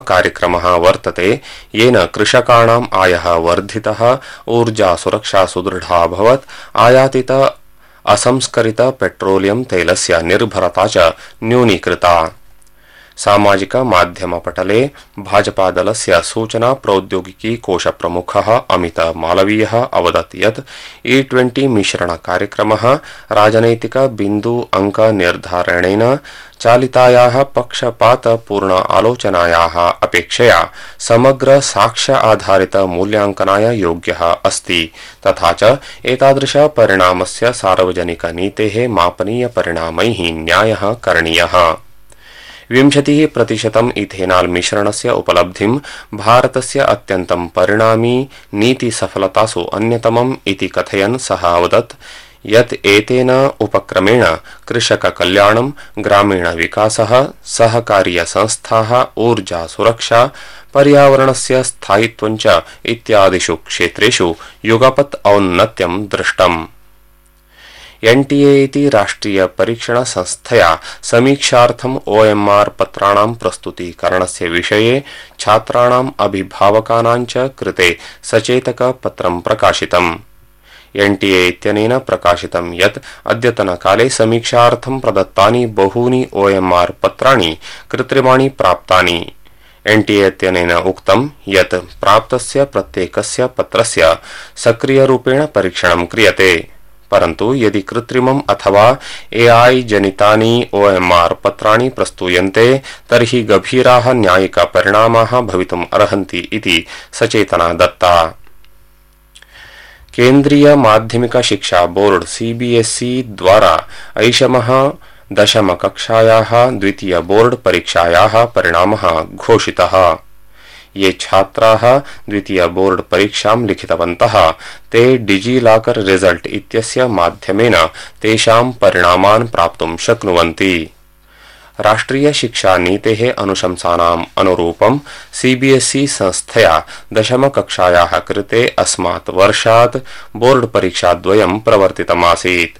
कार्यक्रमः वर्तते येन कृषकाणाम् आयः वर्धितः, ऊर्जा सुरक्षा सुदृढा अभवत्, आयातित असंस्करित पेट्रोलियम तैलस्य निर्भरता च न्यूनीकृता। सामाजिक माध्यम पटले भाजपा दलस्य सूचना प्रौद्योगिकी कोश प्रमुखः अमित मालवीयः अवदत् यत् E20 मिश्रण कार्यक्रमः राजनैतिक बिन्दु अंक निर्धारणेन चालितायाः पक्षपातपूर्ण आलोचनायाः अपेक्षया समग्र साक्ष्य आधारित मूल्यांकनाय योग्यः अस्ति, तथा च एतादृश परिणामस्य सार्वजनिक नीतेः मापनीय परिणामैः न्यायः करणीयः। 20% इथेनाल मिश्रणस्य उपलब्धिं भारतस्य अत्यन्तं परिणामी नीति सफलतासु अन्यतमम् इति कथयन् सः अवदत् यत् एतेन उपक्रमेण कृषक कल्याणं, ग्रामीण विकासः, सहकारीय संस्थाः, ऊर्जा सुरक्षा, पर्यावरणस्य स्थायित्वं च इत्यादिषु क्षेत्रेषु युगपत् औन्नत्यं दृष्टम्। NTA इति राष्ट्रिय परीक्षण संस्थया समीक्षार्थम् OMR पत्राणां प्रस्तुतीकरणस्य विषये छात्राणाम् अभिभावकानां च कृते सचेतक पत्रं प्रकाशितम्। NTA इत्यनेन प्रकाशितं यत् अद्यतनकाले समीक्षार्थं प्रदत्तानि बहूनि OMR पत्राणि कृत्रिमाणि प्राप्तानि। NTA इत्यनेन उक्तं यत् प्राप्तस्य प्रत्येकस्य पत्रस्य सक्रियरूपेण परीक्षणं क्रियते, परन्तु यदि कृत्रिमम् अथवा AI जनितानि OMR पत्राणि प्रस्तूयन्ते तर्हि गभीराः न्यायिक परिणामाः भवितुम् अर्हन्ति इति सचेतना दत्ता। केन्द्रीय माध्यमिक शिक्षा बोर्ड CBSE द्वारा ऐषमः 10th कक्षायाः द्वितीय बोर्ड परीक्षायाः परिणामः घोषितः। ये छात्राः द्वितीय बोर्ड परीक्षां लिखितवन्तः ते डिजिलॉकर रिजल्ट इत्यस्य माध्यमेन तेषां परिणामान् प्राप्तुं शक्नुवन्ति। राष्ट्रिय शिक्षा नीतेः अनुशंसानाम् अनुरूपं CBSE संस्थया 10th कक्षायाः कृते अस्मात् वर्षात् बोर्ड परीक्षाद्वयं प्रवर्तितमासीत्।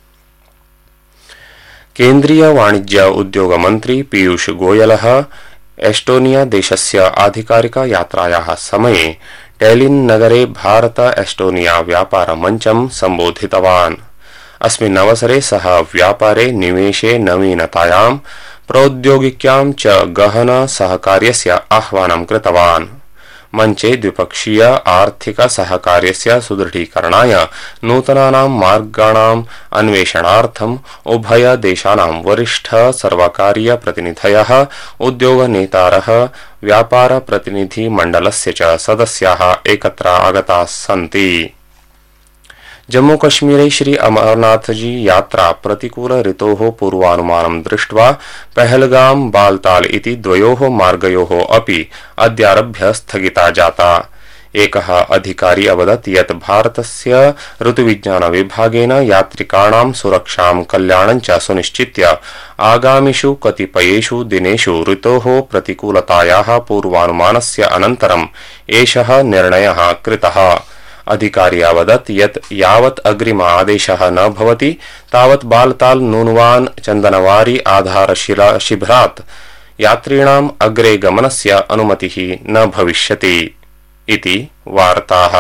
केन्द्रीय वाणिज्य उद्योग मन्त्री पीयूष गोयलः एस्टोनिया देशस्य आधिकारिक यात्रायाः समये टेलिन् नगरे भारत एस्टोनिया व्यापार मञ्चं सम्बोधितवान्। अस्मिन् अवसरे सः व्यापारे निवेशे नवीनतायां, प्रौद्योगिक्यां च गहन सहकार्यस्य आह्वानं कृतवान्। मञ्चे द्विपक्षीय आर्थिक सहकार्यस्य सुदृढीकरणाय नूतनानां मार्गाणाम् अन्वेषणार्थम् उभय देशानां वरिष्ठ सर्वकारीय प्रतिनिधयः, उद्योगनेतारः, व्यापार प्रतिनिधि मण्डलस्य च सदस्याः एकत्र आगताः सन्ति। जम्मूकश्मीरे श्री अमरनाथजी यात्रा प्रतिकूल ऋतोः पूर्वानुमानं दृष्ट्वा पहलगाम बालताल इति द्वयोः मार्गयोः अपि अद्यारभ्य स्थगिता जाता। एकः अधिकारी अवदत् यत् भारतस्य ऋतुविज्ञान विभागेन यात्रिकाणां सुरक्षां कल्याणं च सुनिश्चित्य आगामिषु कतिपयेषु दिनेषु ऋतोः प्रतिकूलतायाः पूर्वानुमानस्य अनन्तरम् एषः निर्णयः कृतः। अधिकारी अवदत् यत् यावत् अग्रिम आदेशः न भवति तावत् बालताल नूनवान चन्दनवारी आधारशिला शिबिरात् यात्रिणाम् अग्रे गमनस्य अनुमतिः न भविष्यति इति वार्ताः।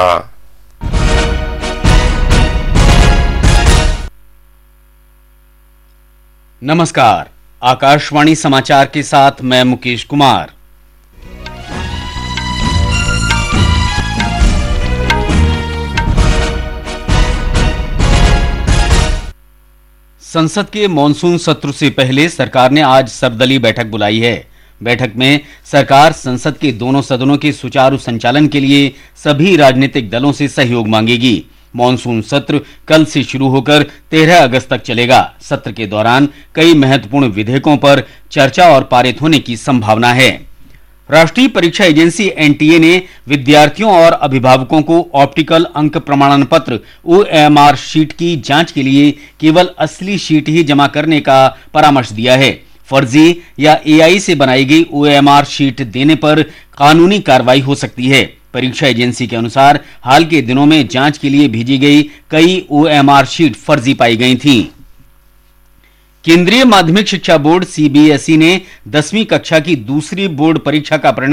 नमस्कार, आकाशवाणी समाचार के साथ मैं मुकेश कुमार। संसद के मॉनसून सत्र से पहले सरकार ने आज सर्वदलीय बैठक बुलाई है। बैठक में सरकार संसद के दोनों सदनों के सुचारू संचालन के लिए सभी राजनीतिक दलों से सहयोग मांगेगी। मॉनसून सत्र कल से शुरू होकर 13 अगस्त तक चलेगा। सत्र के दौरान कई महत्वपूर्ण विधेयकों पर चर्चा और पारित होने की संभावना है। राष्ट्रीय परीक्षा एजेंसी NTA ने विद्यार्थियों और अभिभावकों को ऑप्टिकल अंक प्रमाणन पत्र OMR शीट की जांच के लिए केवल असली शीट ही जमा करने का परामर्श दिया है। फर्जी या AI से बनाई गई OMR शीट देने पर कानूनी कार्रवाई हो सकती है। परीक्षा एजेंसी के अनुसार हाल के दिनों में जांच के लिए भेजी गई कई OMR शीट फर्जी पाई गई थीं। केंद्रीय माध्यमिक शिक्षा बोर्ड CBSE ने 10वीं कक्षा की दूसरी बोर्ड परीक्षा का परिणाम